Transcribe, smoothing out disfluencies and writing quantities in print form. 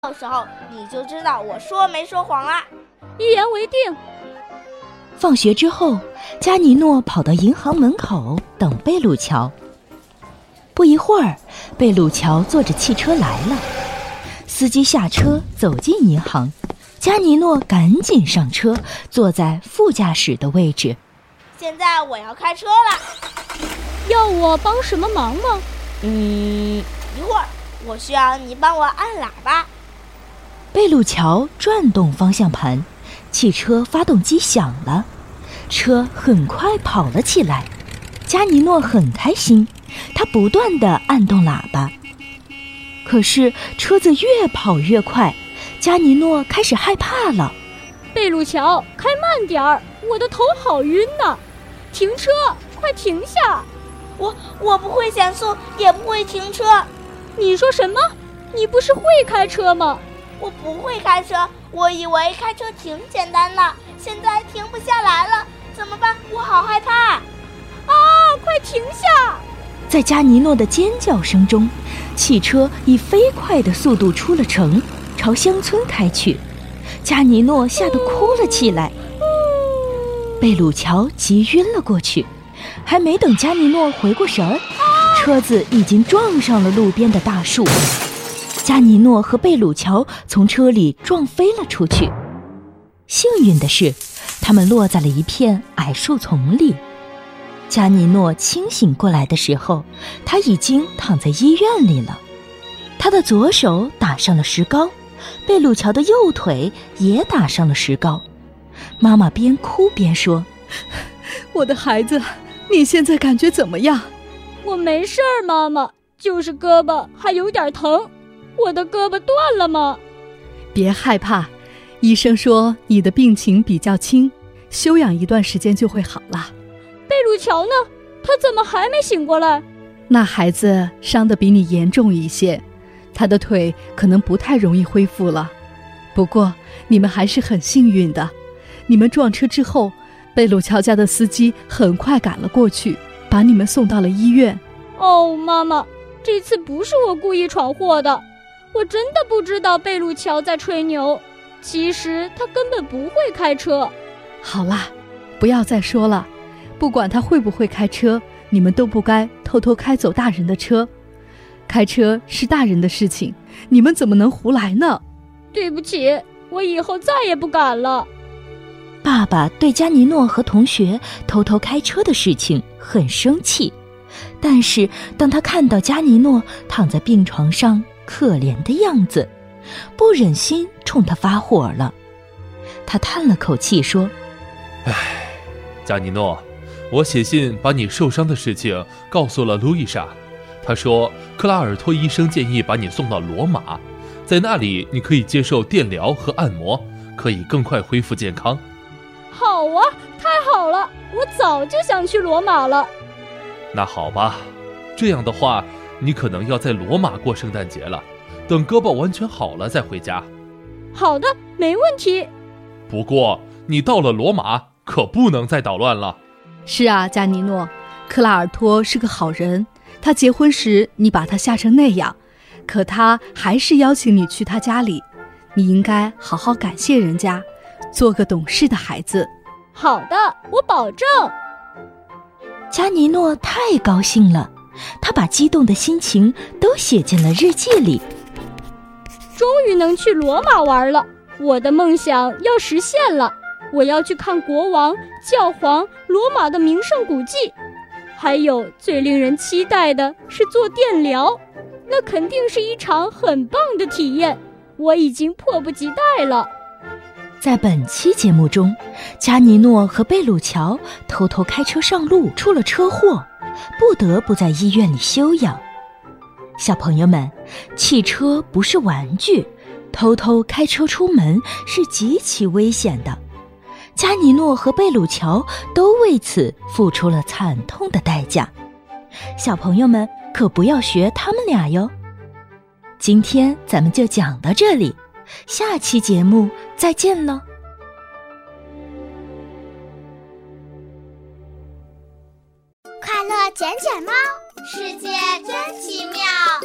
到时候你就知道我说没说谎啦。 一言为定。 放学之后，加尼诺跑到银行门口等贝鲁乔。不一会儿，贝鲁乔坐着汽车来了，司机下车走进银行，加尼诺赶紧上车，坐在副驾驶的位置。 现在我要开车了。 要我帮什么忙吗？ 一会儿我需要你帮我按喇叭。 贝鲁乔转动方向盘，汽车发动机响了，车很快跑了起来。加尼诺很开心，他不断地按动喇叭。可是车子越跑越快，加尼诺开始害怕了。 贝鲁乔，开慢点儿，我的头好晕呐！停车，快停下！ 我不会减速，也不会停车。 你说什么？你不是会开车吗？ 我不会开车，我以为开车挺简单的，现在停不下来了，怎么办？我好害怕！ 啊，快停下！ 在加尼诺的尖叫声中，汽车以飞快的速度出了城，朝乡村开去。加尼诺吓得哭了起来。贝鲁乔急晕了过去，还没等加尼诺回过神儿，车子已经撞上了路边的大树。加尼诺和贝鲁乔从车里撞飞了出去。幸运的是，他们落在了一片矮树丛里。加尼诺清醒过来的时候，他已经躺在医院里了。他的左手打上了石膏，贝鲁乔的右腿也打上了石膏。妈妈边哭边说：“ 我的孩子，你现在感觉怎么样？” 我没事儿，妈妈，就是胳膊还有点疼。我的胳膊断了吗？ 别害怕，医生说你的病情比较轻，休养一段时间就会好了。 贝鲁乔呢？他怎么还没醒过来？ 那孩子伤得比你严重一些，他的腿可能不太容易恢复了。不过你们还是很幸运的，你们撞车之后，贝鲁乔家的司机很快赶了过去，把你们送到了医院。 哦，妈妈，这次不是我故意闯祸的，我真的不知道贝鲁乔在吹牛，其实他根本不会开车。 好啦，不要再说了，不管他会不会开车，你们都不该偷偷开走大人的车。开车是大人的事情，你们怎么能胡来呢？ 对不起，我以后再也不敢了。 爸爸对加尼诺和同学偷偷开车的事情很生气，但是当他看到加尼诺躺在病床上可怜的样子，不忍心冲他发火了。他叹了口气说：“ 加尼诺，我写信把你受伤的事情告诉了路易莎，她说克拉尔托医生建议把你送到罗马，在那里你可以接受电疗和按摩，可以更快恢复健康。” 好啊，太好了，我早就想去罗马了。 那好吧，这样的话你可能要在罗马过圣诞节了，等胳膊完全好了再回家。 好的，没问题。 不过你到了罗马可不能再捣乱了。 是啊，加尼诺，克拉尔托是个好人，他结婚时你把他吓成那样，可他还是邀请你去他家里，你应该好好感谢人家，做个懂事的孩子。 好的，我保证。 加尼诺太高兴了，他把激动的心情都写进了日记里。 终于能去罗马玩了，我的梦想要实现了。我要去看国王、教皇、罗马的名胜古迹，还有最令人期待的是做电疗，那肯定是一场很棒的体验，我已经迫不及待了。 在本期节目中，加尼诺和贝鲁乔偷偷开车上路，出了车祸，不得不在医院里休养。小朋友们，汽车不是玩具，偷偷开车出门是极其危险的。加尼诺和贝鲁乔都为此付出了惨痛的代价，小朋友们可不要学他们俩哟。今天咱们就讲到这里，下期节目再见喽。 快乐捡捡猫，世界真奇妙。